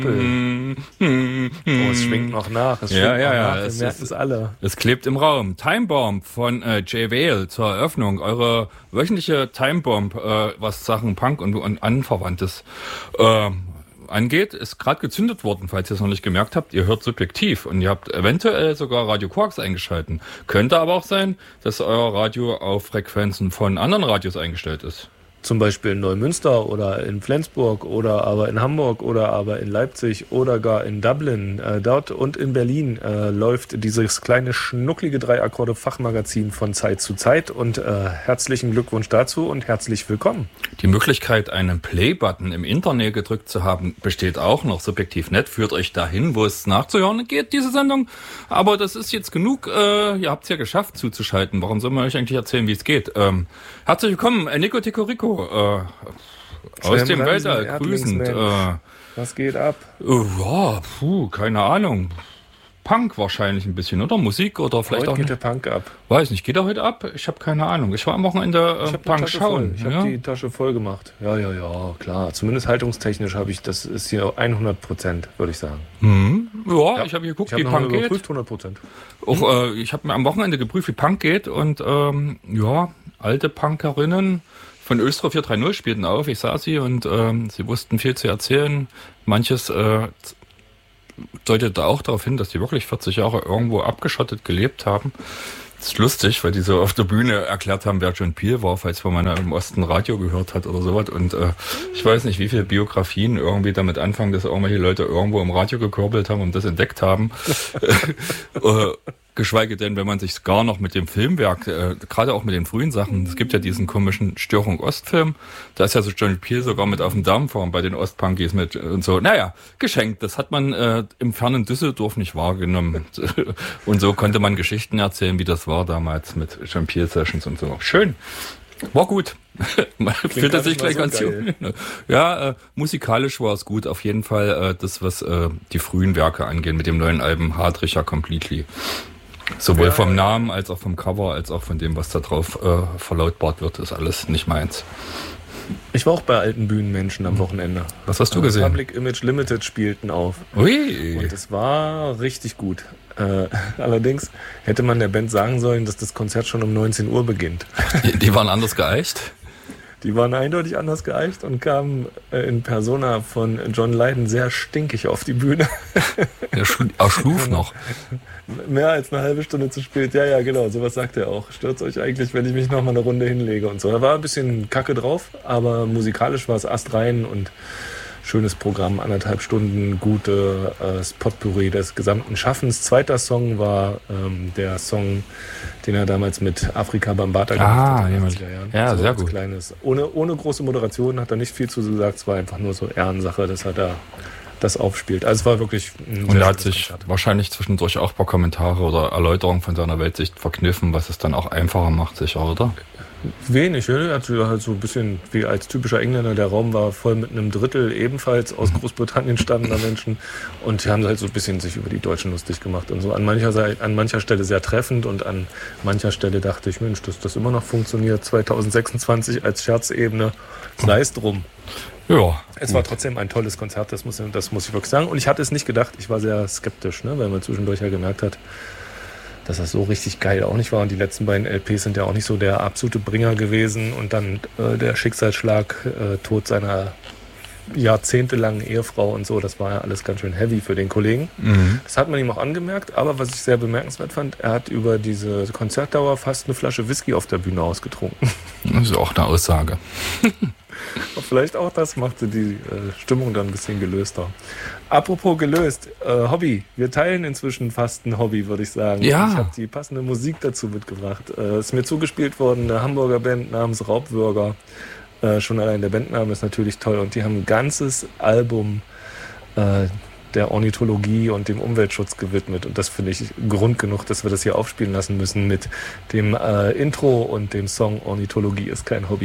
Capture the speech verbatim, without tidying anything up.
Mm, mm, mm. Oh, es schwingt noch nach. Es Ja, schwingt ja, noch ja. nach. Wir Es merken ist- es alle. Es klebt im Raum. Time Bomb von äh, Jay Vale zur Eröffnung. Eure wöchentliche Time Bomb, äh, was Sachen Punk und, und Anverwandtes äh, angeht, ist gerade gezündet worden, falls ihr es noch nicht gemerkt habt. Ihr hört subjektiv und ihr habt eventuell sogar Radio Quarks eingeschalten. Könnte aber auch sein, dass euer Radio auf Frequenzen von anderen Radios eingestellt ist. Zum Beispiel in Neumünster oder in Flensburg oder aber in Hamburg oder aber in Leipzig oder gar in Dublin. Äh, dort und in Berlin äh, läuft dieses kleine schnucklige Drei-Akkorde-Fachmagazin von Zeit zu Zeit. Und äh, herzlichen Glückwunsch dazu und herzlich willkommen. Die Möglichkeit, einen Play-Button im Internet gedrückt zu haben, besteht auch noch. Subjektiv nett führt euch dahin, wo es nachzuhören geht, diese Sendung. Aber das ist jetzt genug. Äh, ihr habt es ja geschafft zuzuschalten. Warum soll man euch eigentlich erzählen, wie es geht? Ähm, herzlich willkommen, äh, Nico Ticorico. Äh, aus dem Weltall, grüßend. Äh, Was geht ab? äh, ja, puh, keine Ahnung. Punk wahrscheinlich ein bisschen, oder? Musik oder vielleicht Heute auch geht nicht. der Punk ab. Weiß nicht, geht er heute ab? Ich habe keine Ahnung. Ich war am Wochenende äh, Ich habe Punk voll. schauen. Ich habe ja? die Tasche voll gemacht. Ja, ja, ja, klar. Zumindest haltungstechnisch habe ich, das ist hier hundert Prozent, würde ich sagen. Hm. Ja, Ja. ich habe geguckt, Ich wie habe nochmal Punk geht. überprüft, hundert Prozent. Auch, äh, ich habe mir am Wochenende geprüft, wie Punk geht und ähm, ja, alte Punkerinnen von Östro vier drei null spielten auf. Ich sah sie und ähm, sie wussten viel zu erzählen. Manches äh, deutete auch darauf hin, dass die wirklich vierzig Jahre irgendwo abgeschottet gelebt haben. Das ist lustig, weil die so auf der Bühne erklärt haben, wer John Peel war, falls man mal im Osten Radio gehört hat oder sowas. Und äh, ich weiß nicht, wie viele Biografien irgendwie damit anfangen, dass irgendwelche Leute irgendwo im Radio gekurbelt haben und das entdeckt haben. äh, Geschweige denn, wenn man sich gar noch mit dem Filmwerk, äh, gerade auch mit den frühen Sachen, es gibt ja diesen komischen Störung Ostfilm, da ist ja so John Peel sogar mit auf dem Dampfer und bei den Ostpunkies mit und so. Naja, geschenkt, das hat man äh, im fernen Düsseldorf nicht wahrgenommen. Und so konnte man Geschichten erzählen, wie das war damals mit John Peel Sessions und so. Schön. War gut. Man fühlt er sich gleich so ganz geil. jung. Ja, äh, musikalisch war es gut. Auf jeden Fall äh, das, was äh, die frühen Werke angeht, mit dem neuen Album Hardricher Completely. Sowohl Ja, vom ja. Namen als auch vom Cover, als auch von dem, was da drauf äh, verlautbart wird, ist alles nicht meins. Ich war auch bei alten Bühnenmenschen am Wochenende. Was hast du Äh, gesehen? Public Image Limited spielten auf. Ui. Und es war richtig gut. Äh, allerdings hätte man der Band sagen sollen, dass das Konzert schon um neunzehn Uhr beginnt. Die, die waren anders geeicht. Die waren eindeutig anders geeicht und kamen äh, in Persona von John Lydon sehr stinkig auf die Bühne. Der schlu- er schluf noch. Mehr als eine halbe Stunde zu spät. Ja, ja, genau, sowas sagt er auch. Stört's euch eigentlich, wenn ich mich noch mal eine Runde hinlege und so. Da war ein bisschen Kacke drauf, aber musikalisch war es astrein und schönes Programm, anderthalb Stunden, gute äh, Potpourri des gesamten Schaffens. Zweiter Song war ähm, der Song, den er damals mit Afrika Bambata gemacht Ah, hat in den jemand. achtziger Jahren. Ja, sehr als gut. Kleines. Ohne, ohne große Moderation hat er nicht viel zu gesagt. Es war einfach nur so Ehrensache, dass er da das aufspielt. Also es war wirklich ein Und sehr er hat schönes sich Konzert. wahrscheinlich zwischendurch auch ein paar Kommentare oder Erläuterungen von seiner Weltsicht verkniffen, was es dann auch einfacher macht, sicher, oder? Wenig, ja. Er hat halt so ein bisschen wie als typischer Engländer, der Raum war voll mit einem Drittel ebenfalls aus Großbritannien stammender Menschen und die haben halt so ein bisschen sich über die Deutschen lustig gemacht und so. An mancher, Seite, an mancher Stelle sehr treffend und an mancher Stelle dachte ich, Mensch, dass das immer noch funktioniert, zwanzig sechsundzwanzig als Scherzebene, sei es drum. Ja. Es war trotzdem ein tolles Konzert, das muss, das muss ich wirklich sagen. Und ich hatte es nicht gedacht, ich war sehr skeptisch, ne, weil man zwischendurch ja gemerkt hat, dass das so richtig geil auch nicht war. Und die letzten beiden L Ps sind ja auch nicht so der absolute Bringer gewesen. Und dann äh, der Schicksalsschlag, äh, Tod seiner jahrzehntelangen Ehefrau und so, das war ja alles ganz schön heavy für den Kollegen. Mhm. Das hat man ihm auch angemerkt. Aber was ich sehr bemerkenswert fand, er hat über diese Konzertdauer fast eine Flasche Whisky auf der Bühne ausgetrunken. Das ist auch eine Aussage. Und vielleicht auch das machte die äh, Stimmung dann ein bisschen gelöster. Apropos gelöst, äh, Hobby. Wir teilen inzwischen fast ein Hobby, würde ich sagen. Ja. Ich habe die passende Musik dazu mitgebracht. Äh, ist mir zugespielt worden, eine Hamburger Band namens Raubwürger. Äh, schon allein der Bandname ist natürlich toll. Und die haben ein ganzes Album äh, der Ornithologie und dem Umweltschutz gewidmet. Und das finde ich Grund genug, dass wir das hier aufspielen lassen müssen mit dem äh, Intro und dem Song Ornithologie ist kein Hobby.